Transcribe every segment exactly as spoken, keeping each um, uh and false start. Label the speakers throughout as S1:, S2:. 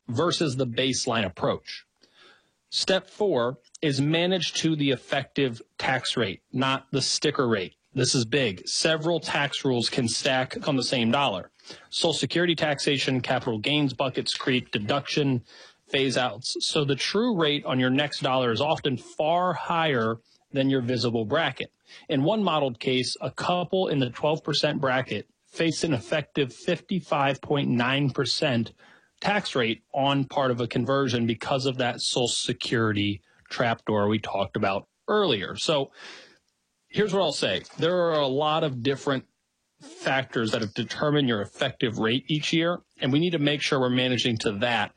S1: versus the baseline approach. Step four is manage to the effective tax rate, not the sticker rate. This is big. Several tax rules can stack on the same dollar. Social Security taxation, capital gains buckets create deduction phase outs. So the true rate on your next dollar is often far higher than your visible bracket. In one modeled case, a couple in the twelve percent bracket faced an effective fifty-five point nine percent tax rate on part of a conversion because of that Social Security trapdoor we talked about earlier. So here's what I'll say. There are a lot of different factors that have determined your effective rate each year, and we need to make sure we're managing to that.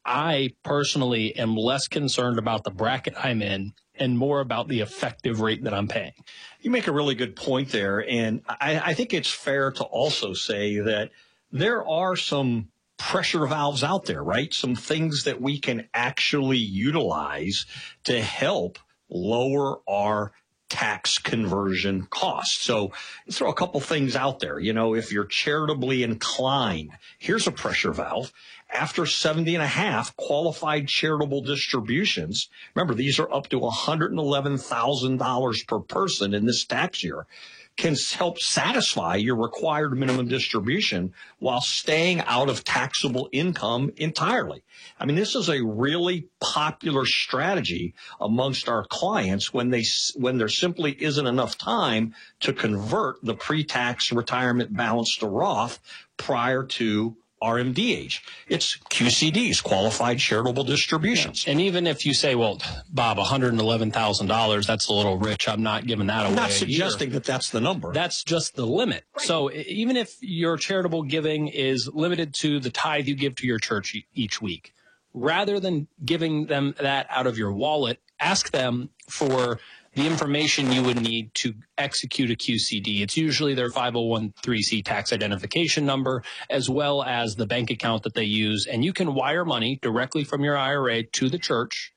S1: I personally am less concerned about the bracket I'm in and more about the effective rate that I'm paying.
S2: You make a really good point there, and I, I think it's fair to also say that there are some pressure valves out there, right? Some things that we can actually utilize to help lower our tax conversion costs. So let's throw a couple things out there. You know, if you're charitably inclined, here's a pressure valve. After seventy and a half qualified charitable distributions, remember, these are up to one hundred eleven thousand dollars per person in this tax year, can help satisfy your required minimum distribution while staying out of taxable income entirely. I mean, this is a really popular strategy amongst our clients when they when there simply isn't enough time to convert the pre-tax retirement balance to Roth prior to R M D age. It's Q C Ds, qualified charitable distributions.
S1: Yeah. And even if you say, well, Bob, one hundred eleven thousand dollars, that's a little rich. I'm not giving that away.
S2: I'm not suggesting that that's the number.
S1: That's just the limit. Right. So even if your charitable giving is limited to the tithe you give to your church each week, rather than giving them that out of your wallet, ask them for the information you would need to execute a Q C D. It's usually their five oh one c tax identification number, as well as the bank account that they use. And you can wire money directly from your I R A to the church,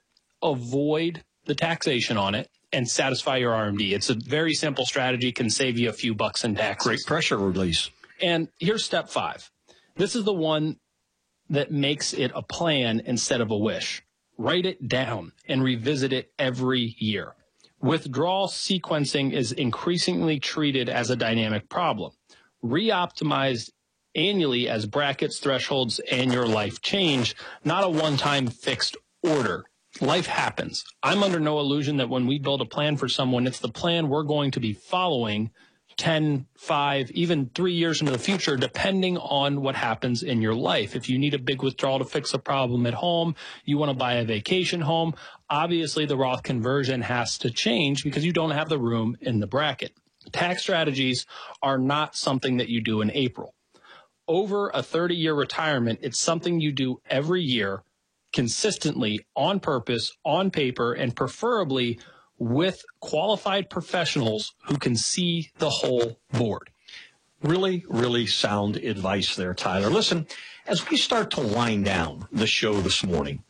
S1: avoid the taxation on it, and satisfy your R M D. It's a very simple strategy, can save you a few bucks in taxes.
S2: Great pressure release.
S1: And here's step five. This is the one that makes it a plan instead of a wish. Write it down and revisit it every year. Withdrawal sequencing is increasingly treated as a dynamic problem, re-optimized annually as brackets, thresholds, and your life change, not a one-time fixed order. Life happens. I'm under no illusion that when we build a plan for someone, it's the plan we're going to be following ten, five, even three years into the future, depending on what happens in your life. If you need a big withdrawal to fix a problem at home, you want to buy a vacation home, obviously the Roth conversion has to change because you don't have the room in the bracket. Tax strategies are not something that you do in April. Over a thirty-year retirement, it's something you do every year, consistently, on purpose, on paper, and preferably with qualified professionals who can see the whole board.
S2: Really, really sound advice there, Tyler. Listen, as we start to wind down the show this morning,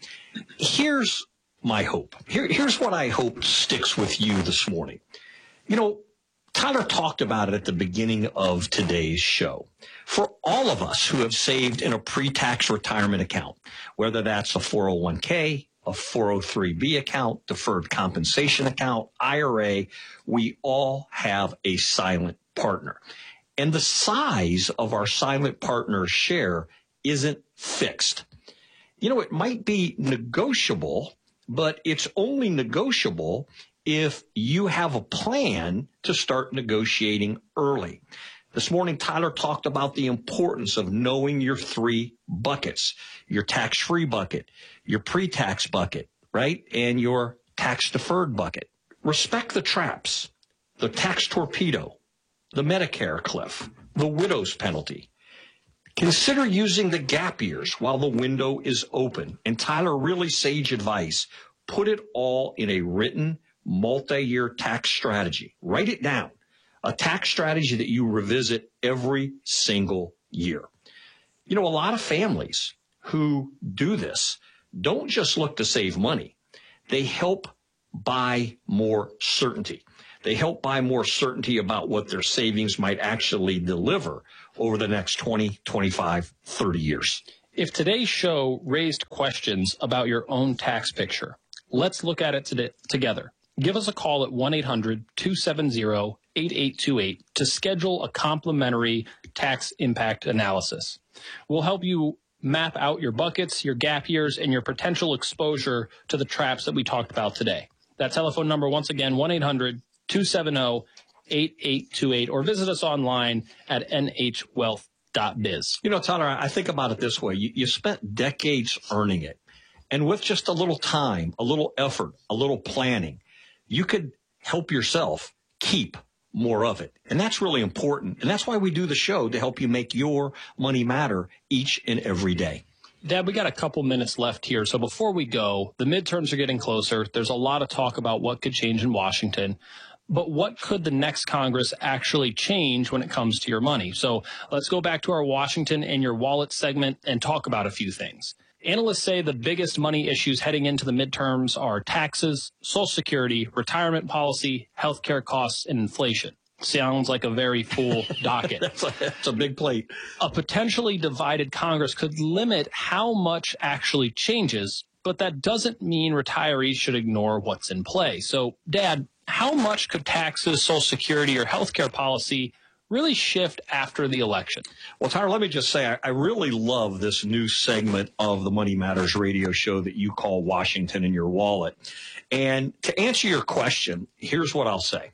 S2: here's my hope. Here, here's what I hope sticks with you this morning. You know, Tyler talked about it at the beginning of today's show. For all of us who have saved in a pre-tax retirement account, whether that's a four oh one k, a four oh three b account, deferred compensation account, I R A, we all have a silent partner. And the size of our silent partner share isn't fixed. You know, it might be negotiable, but it's only negotiable if you have a plan to start negotiating early. This morning, Tyler talked about the importance of knowing your three buckets, your tax-free bucket, your pre-tax bucket, right, and your tax-deferred bucket. Respect the traps, the tax torpedo, the Medicare cliff, the widow's penalty. Consider using the gap years while the window is open. And Tyler, really sage advice, put it all in a written multi-year tax strategy. Write it down. A tax strategy that you revisit every single year. You know, a lot of families who do this don't just look to save money. They help buy more certainty. They help buy more certainty about what their savings might actually deliver over the next twenty, twenty-five, thirty years.
S1: If today's show raised questions about your own tax picture, let's look at it today, together. Give us a call at one eight hundred two seven zero eight eight two eight to schedule a complimentary tax impact analysis. We'll help you map out your buckets, your gap years, and your potential exposure to the traps that we talked about today. That telephone number, once again, one eight hundred two seven zero eight eight two eight, or visit us online at n h wealth dot biz.
S2: You know, Tyler, I think about it this way. You, you spent decades earning it. And with just a little time, a little effort, a little planning, you could help yourself keep more of it. And that's really important. And that's why we do the show, to help you make your money matter each and every day.
S1: Dad, we got a couple minutes left here. So before we go, the midterms are getting closer. There's a lot of talk about what could change in Washington. But what could the next Congress actually change when it comes to your money? So let's go back to our Washington and Your Wallet segment and talk about a few things. Analysts say the biggest money issues heading into the midterms are taxes, Social Security, retirement policy, healthcare costs, and inflation. Sounds like a very full docket.
S2: that's, a, that's a big plate.
S1: A potentially divided Congress could limit how much actually changes, but that doesn't mean retirees should ignore what's in play. So, Dad, how much could taxes, Social Security, or healthcare policy really shift after the election?
S2: Well, Tyler, let me just say, I, I really love this new segment of the Money Matters radio show that you call Washington in Your Wallet. And to answer your question, here's what I'll say.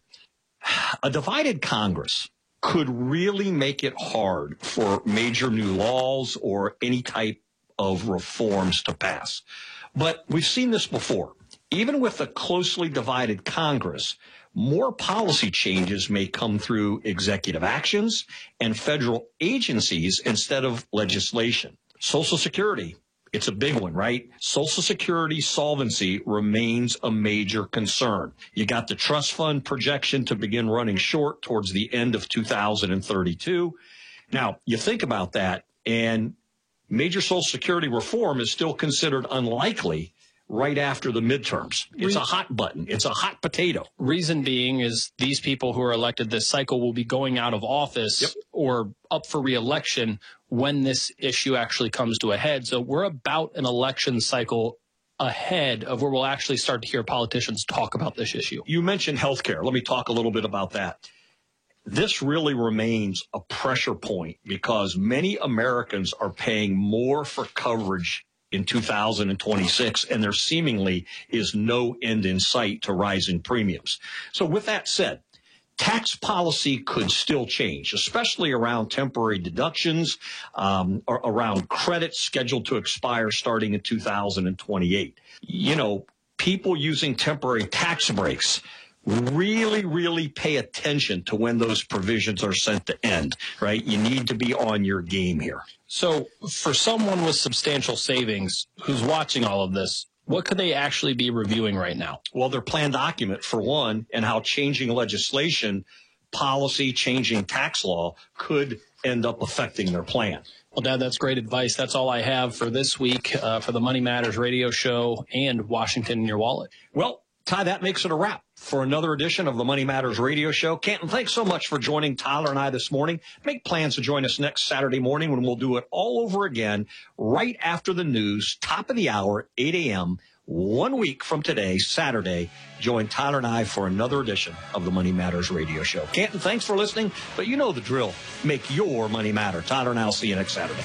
S2: A divided Congress could really make it hard for major new laws or any type of reforms to pass. But we've seen this before. Even with a closely divided Congress, more policy changes may come through executive actions and federal agencies instead of legislation. Social Security, it's a big one, right? Social Security solvency remains a major concern. You got the trust fund projection to begin running short towards the end of two thousand thirty-two. Now, you think about that, and major Social Security reform is still considered unlikely right after the midterms. It's a hot button. It's a hot potato.
S1: Reason being is these people who are elected this cycle will be going out of office yep. or up for re-election when this issue actually comes to a head. So we're about an election cycle ahead of where we'll actually start to hear politicians talk about this issue.
S2: You mentioned healthcare. Let me talk a little bit about that. This really remains a pressure point because many Americans are paying more for coverage in two thousand twenty-six, and there seemingly is no end in sight to rising premiums. So with that said, tax policy could still change, especially around temporary deductions, um, or around credits scheduled to expire starting in two thousand twenty-eight. You know, people using temporary tax breaks really, really pay attention to when those provisions are set to end, right? You need to be on your game here.
S1: So for someone with substantial savings who's watching all of this, what could they actually be reviewing right now?
S2: Well, their plan document, for one, and how changing legislation, policy, changing tax law could end up affecting their plan.
S1: Well, Dad, that's great advice. That's all I have for this week uh, for the Money Matters radio show and Washington in Your Wallet.
S2: Well, Ty, that makes it a wrap for another edition of the Money Matters radio show. Canton, thanks so much for joining Tyler and I this morning. Make plans to join us next Saturday morning when we'll do it all over again right after the news, top of the hour, eight a.m., one week from today, Saturday. Join Tyler and I for another edition of the Money Matters radio show. Canton, thanks for listening, but you know the drill. Make your money matter. Tyler and I will see you next Saturday.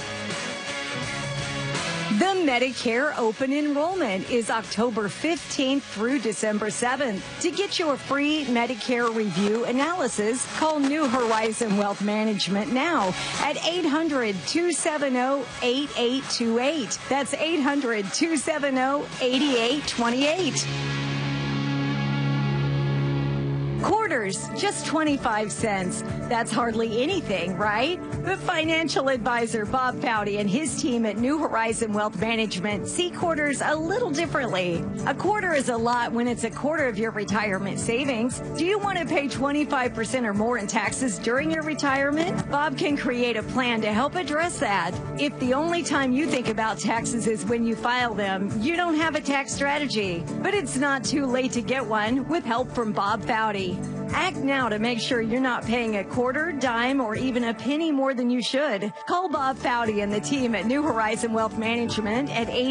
S3: The Medicare open enrollment is October fifteenth through December seventh. To get your free Medicare review analysis, call New Horizon Wealth Management now at eight hundred two seven zero eight eight two eight. That's eight hundred two seven zero eight eight two eight. Quarters, just twenty-five cents. That's hardly anything, right? But financial advisor Bob Foudy and his team at New Horizon Wealth Management see quarters a little differently. A quarter is a lot when it's a quarter of your retirement savings. Do you want to pay twenty-five percent or more in taxes during your retirement? Bob can create a plan to help address that. If the only time you think about taxes is when you file them, you don't have a tax strategy. But it's not too late to get one with help from Bob Foudy. Act now to make sure you're not paying a quarter, dime, or even a penny more than you should. Call Bob Foudy and the team at New Horizon Wealth Management at eight